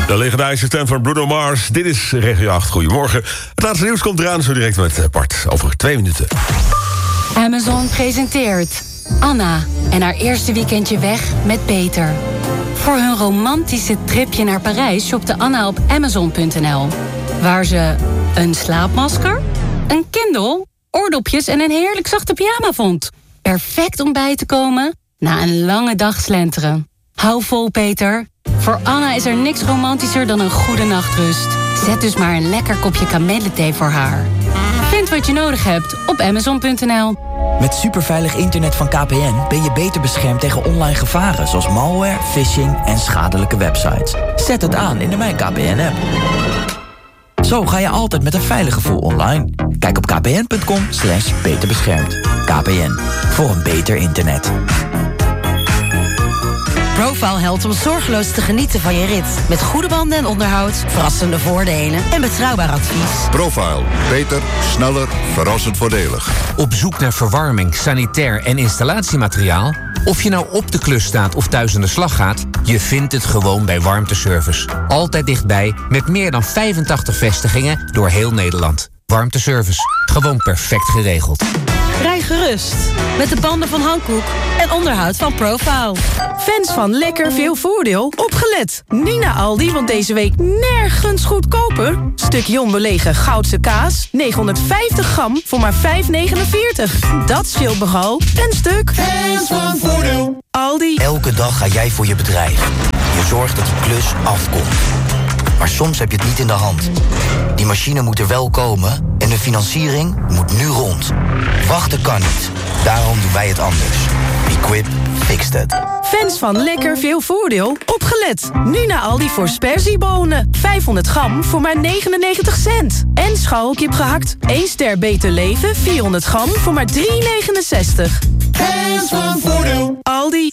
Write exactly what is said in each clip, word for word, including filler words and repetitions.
De legendarische stem van Bruno Mars. Dit is Regio acht. Goedemorgen. Het laatste nieuws komt eraan zo direct met Bart. Over twee minuten. Amazon presenteert Anna en haar eerste weekendje weg met Peter. Voor hun romantische tripje naar Parijs shopte Anna op amazon punt n l. Waar ze een slaapmasker, een Kindle, oordopjes en een heerlijk zachte pyjama vond. Perfect om bij te komen na een lange dag slenteren. Hou vol, Peter. Voor Anna is er niks romantischer dan een goede nachtrust. Zet dus maar een lekker kopje kamillethee voor haar. Vind wat je nodig hebt op amazon punt n l. Met superveilig internet van K P N ben je beter beschermd tegen online gevaren zoals malware, phishing en schadelijke websites. Zet het aan in de Mijn K P N-app. Zo ga je altijd met een veilig gevoel online. Kijk op kpn punt com slash beter beschermd. K P N, voor een beter internet. Profile helpt om zorgeloos te genieten van je rit. Met goede banden en onderhoud, verrassende voordelen en betrouwbaar advies. Profile. Beter, sneller, verrassend voordelig. Op zoek naar verwarming, sanitair en installatiemateriaal? Of je nou op de klus staat of thuis aan de slag gaat, je vindt het gewoon bij Warmteservice. Altijd dichtbij, met meer dan vijfentachtig vestigingen door heel Nederland. Warmteservice. Gewoon perfect geregeld. Rij gerust met de banden van Hankook en onderhoud van Profile. Fans van lekker veel voordeel, opgelet. Niet naar Aldi, want deze week nergens goedkoper. Stuk Jong lege Goudse kaas, negenhonderdvijftig gram voor maar vijf negenenveertig. Dat scheelt nogal een stuk. Fans van voordeel. Aldi. Elke dag ga jij voor je bedrijf. Je zorgt dat die klus afkomt. Maar soms heb je het niet in de hand. Die machine moet er wel komen en de financiering moet nu rond. Wachten kan niet. Daarom doen wij het anders. Equip fixed it. Fans van lekker veel voordeel, opgelet. Nu naar Aldi voor sperziebonen. vijfhonderd gram voor maar negenennegentig cent. En schalkip gehakt, één ster beter leven, vierhonderd gram voor maar drie negenenzestig. Fans van voordeel. Aldi.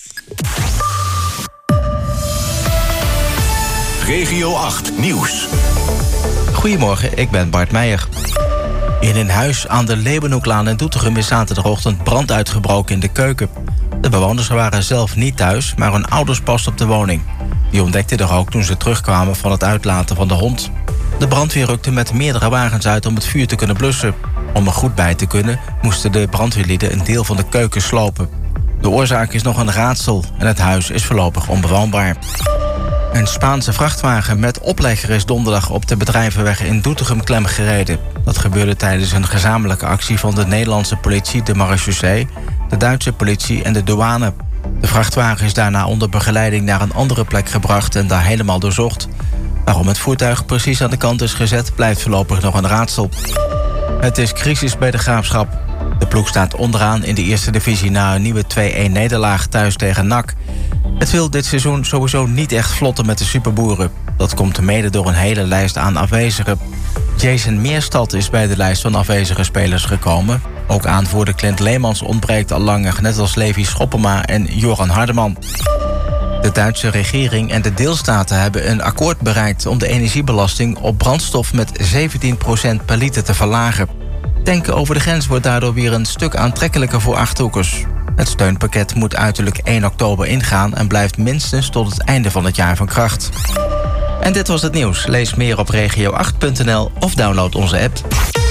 Regio acht Nieuws. Goedemorgen, ik ben Bart Meijer. In een huis aan de Leeuwenhoeklaan in Doetinchem is zaterdagochtend brand uitgebroken in de keuken. De bewoners waren zelf niet thuis, maar hun ouders pasten op de woning. Die ontdekten de rook toen ze terugkwamen van het uitlaten van de hond. De brandweer rukte met meerdere wagens uit om het vuur te kunnen blussen. Om er goed bij te kunnen, moesten de brandweerlieden een deel van de keuken slopen. De oorzaak is nog een raadsel en het huis is voorlopig onbewoonbaar. Een Spaanse vrachtwagen met oplegger is donderdag op de Bedrijvenweg in Doetinchem klemgereden. Dat gebeurde tijdens een gezamenlijke actie van de Nederlandse politie, de marechaussee, de Duitse politie en de douane. De vrachtwagen is daarna onder begeleiding naar een andere plek gebracht en daar helemaal doorzocht. Waarom het voertuig precies aan de kant is gezet, blijft voorlopig nog een raadsel. Het is crisis bij de Graafschap. De ploeg staat onderaan in de eerste divisie na een nieuwe twee-een nederlaag thuis tegen N A C. Het wil dit seizoen sowieso niet echt vlotten met de superboeren. Dat komt mede door een hele lijst aan afwezigen. Jason Meerstad is bij de lijst van afwezige spelers gekomen. Ook aanvoerder Clint Leemans ontbreekt al langer, net als Levi Schoppema en Joran Hardeman. De Duitse regering en de deelstaten hebben een akkoord bereikt om de energiebelasting op brandstof met zeventien procent per liter te verlagen. Tanken over de grens wordt daardoor weer een stuk aantrekkelijker voor Achterhoekers. Het steunpakket moet uiterlijk één oktober ingaan en blijft minstens tot het einde van het jaar van kracht. En dit was het nieuws. Lees meer op regio acht punt n l of download onze app.